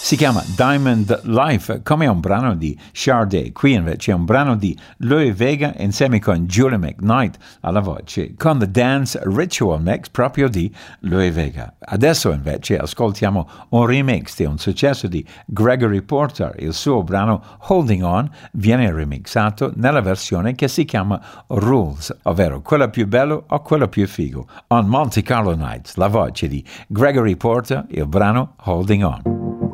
Si chiama Diamond Life, come un brano di Sade. Qui invece è un brano di Louie Vega insieme con Julie McKnight alla voce, con The Dance Ritual Mix proprio di Louie Vega. Adesso invece ascoltiamo un remix di un successo di Gregory Porter. Il suo brano Holding On viene remixato nella versione che si chiama Rules, ovvero quella più bello o quella più figo. On Monte Carlo Nights, la voce di Gregory Porter, il brano Holding On.